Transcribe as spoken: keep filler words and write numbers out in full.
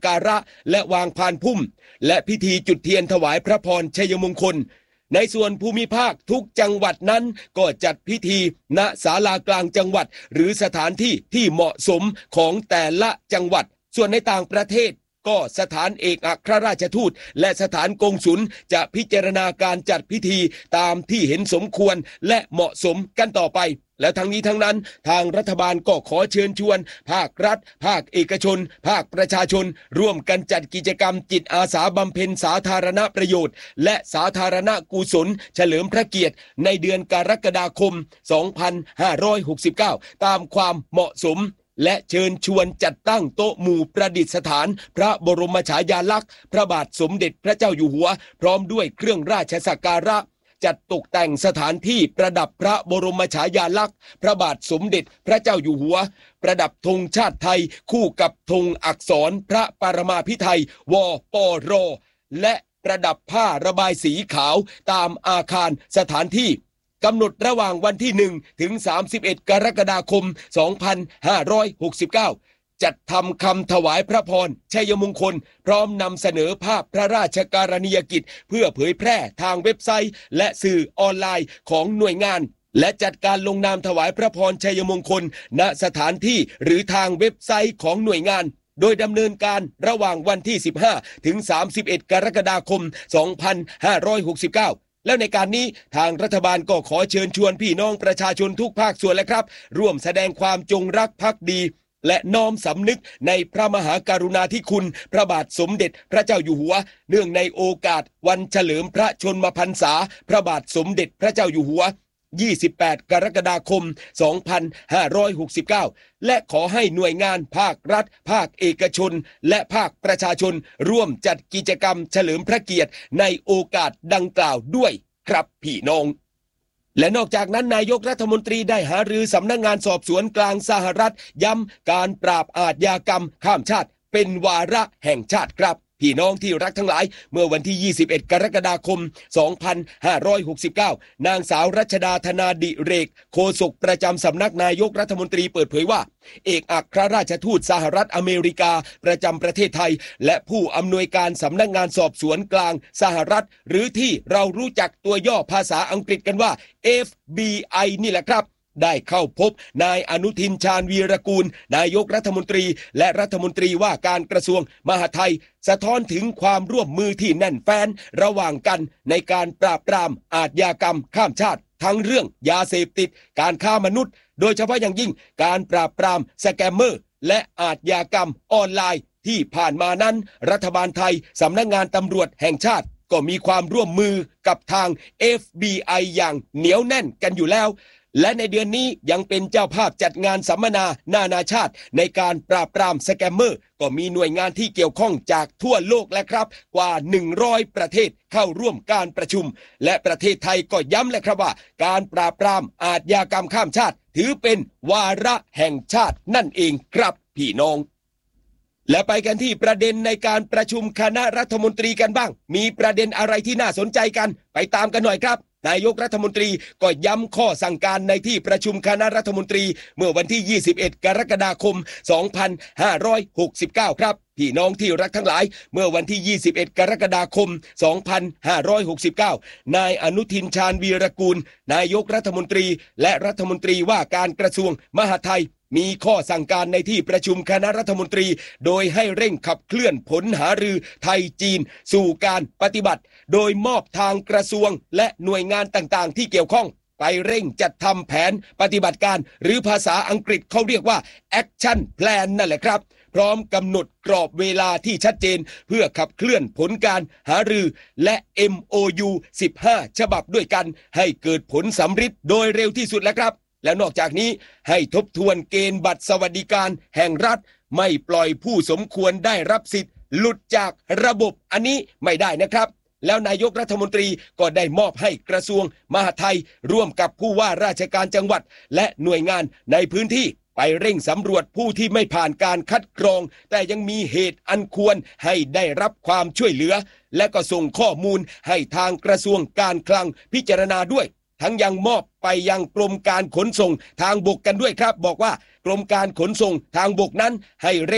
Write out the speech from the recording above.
การะและวางพานพุ่มและพิธีจุดเทียนถวายพระพรชัยมงคลในส่วนภูมิภาคทุกจังหวัดนั้นก็จัดพิธีณศาลากลางจังหวัดหรือสถานที่ที่เหมาะสมของแต่ละจังหวัดส่วนในต่างประเทศก็สถานเอกอัครราชทูตและสถานกงสุลจะพิจารณาการจัดพิธีตามที่เห็นสมควรและเหมาะสมกันต่อไปแล้วทั้งนี้ทั้งนั้นทางรัฐบาลก็ขอเชิญชวนภาครัฐภาคเอกชนภาคประชาชนร่วมกันจัดกิจกรรมจิตอาสาบำเพ็ญสาธารณประโยชน์และสาธารณกุศลเฉลิมพระเกียรติในเดือนกรกฎาคมสองพันห้าร้อยหกสิบเก้าตามความเหมาะสมและเชิญชวนจัดตั้งโต๊ะหมู่ประดิษฐานพระบรมฉายาลักษณ์พระบาทสมเด็จพระเจ้าอยู่หัวพร้อมด้วยเครื่องราชสักการะจัดตกแต่งสถานที่ประดับพระบรมฉายาลักษณ์พระบาทสมเด็จพระเจ้าอยู่หัวประดับธงชาติไทยคู่กับธงอักษรพระปรมาภิไธยวปรและประดับผ้าระบายสีขาวตามอาคารสถานที่กำหนดระหว่างวันที่หนึ่งถึงสามสิบเอ็ดกรกฎาคมสองพันห้าร้อยหกสิบเก้าจัดทำคำถวายพระพรชัยมงคลพร้อมนำเสนอภาพพระราชการณียกิจเพื่อเผยแพร่ทางเว็บไซต์และสื่อออนไลน์ของหน่วยงานและจัดการลงนามถวายพระพรชัยมงคลณสถานที่หรือทางเว็บไซต์ของหน่วยงานโดยดำเนินการระหว่างวันที่สิบห้าถึงสามสิบเอ็ดกรกฎาคมสองพันห้าร้อยหกสิบเก้าแล้วในการนี้ทางรัฐบาลก็ขอเชิญชวนพี่น้องประชาชนทุกภาคส่วนและครับร่วมแสดงความจงรักภักดีและน้อมสำนึกในพระมหากรุณาธิคุณพระบาทสมเด็จพระเจ้าอยู่หัวเนื่องในโอกาสวันเฉลิมพระชนมพรรษาพระบาทสมเด็จพระเจ้าอยู่หัวยี่สิบแปดกรกฎาคมสองพันห้าร้อยหกสิบเก้าและขอให้หน่วยงานภาครัฐภาคเอกชนและภาคประชาชนร่วมจัดกิจกรรมเฉลิมพระเกียรติในโอกาสดังกล่าวด้วยครับพี่น้องและนอกจากนั้นนายกรัฐมนตรีได้หารือสำนักงานสอบสวนกลางสหรัฐย้ำการปราบอาชญากรรมข้ามชาติเป็นวาระแห่งชาติครับพี่น้องที่รักทั้งหลายเมื่อวันที่ยี่สิบเอ็ดกรกฎาคมสองพันห้าร้อยหกสิบเก้านางสาวรัชดาธนาดิเรกโฆษกประจำสำนักนายกรัฐมนตรีเปิดเผยว่าเอกอัครราชทูตสหรัฐอเมริกาประจำประเทศไทยและผู้อำนวยการสำนักงานสอบสวนกลางสหรัฐหรือที่เรารู้จักตัวย่อภาษาอังกฤษกันว่า เอฟ บี ไอ นี่แหละครับได้เข้าพบนายอนุทินชาญวีรกูลนายกรัฐมนตรีและรัฐมนตรีว่าการกระทรวงมหาดไทยสะท้อนถึงความร่วมมือที่แน่นแฟ้นระหว่างกันในการปราบปรามอาชญากรรมข้ามชาติทั้งเรื่องยาเสพติดการค้ามนุษย์โดยเฉพาะอย่างยิ่งการปราบปรามสแกมเมอร์และอาชญากรรมออนไลน์ที่ผ่านมานั้นรัฐบาลไทยสำนักงานตำรวจแห่งชาติก็มีความร่วมมือกับทาง เอฟ บี ไอ อย่างเหนียวแน่นกันอยู่แล้วและในเดือนนี้ยังเป็นเจ้าภาพจัดงานสัมมนานานาชาติในการปราบปรามสแกมเมอร์ก็มีหน่วยงานที่เกี่ยวข้องจากทั่วโลกและครับกว่าหนึ่งร้อยประเทศเข้าร่วมการประชุมและประเทศไทยก็ย้ำเลยครับว่าการปราบปรามอาชญากรรมข้ามชาติถือเป็นวาระแห่งชาตินั่นเองครับพี่น้องและไปกันที่ประเด็นในการประชุมคณะรัฐมนตรีกันบ้างมีประเด็นอะไรที่น่าสนใจกันไปตามกันหน่อยครับนายกรัฐมนตรีก็ย้ำข้อสั่งการในที่ประชุมคณะรัฐมนตรีเมื่อวันที่ยี่สิบเอ็ดกรกฎาคมสองพันห้าร้อยหกสิบเก้าครับพี่น้องที่รักทั้งหลายเมื่อวันที่ยี่สิบเอ็ดกรกฎาคมสองพันห้าร้อยหกสิบเก้านายอนุทินชาญวีรกูลนายกรัฐมนตรีและรัฐมนตรีว่าการกระทรวงมหาดไทยมีข้อสั่งการในที่ประชุมคณะรัฐมนตรีโดยให้เร่งขับเคลื่อนผลหารือไทยจีนสู่การปฏิบัติโดยมอบทางกระทรวงและหน่วยงานต่างๆที่เกี่ยวข้องไปเร่งจัดทำแผนปฏิบัติการหรือภาษาอังกฤษเขาเรียกว่า Action Plan นั่นแหละครับพร้อมกำหนดกรอบเวลาที่ชัดเจนเพื่อขับเคลื่อนผลการหารือและ เอ็ม โอ ยู สิบห้าฉบับด้วยกันให้เกิดผลสำฤทธิ์โดยเร็วที่สุดแล้วครับและนอกจากนี้ให้ทบทวนเกณฑ์บัตรสวัสดิการแห่งรัฐไม่ปล่อยผู้สมควรได้รับสิทธิ์หลุดจากระบบอันนี้ไม่ได้นะครับแล้วนายกรัฐมนตรีก็ได้มอบให้กระทรวงมหาดไทยร่วมกับผู้ว่าราชการจังหวัดและหน่วยงานในพื้นที่ไปเร่งสำรวจผู้ที่ไม่ผ่านการคัดกรองแต่ยังมีเหตุอันควรให้ได้รับความช่วยเหลือและก็ส่งข้อมูลให้ทางกระทรวงการคลังพิจารณาด้วยทั้งยังมอบไปยังกรมการขนส่งทางบกกันด้วยครับบอกว่ากรมการขนส่งทางบกนั้นให้เร่ง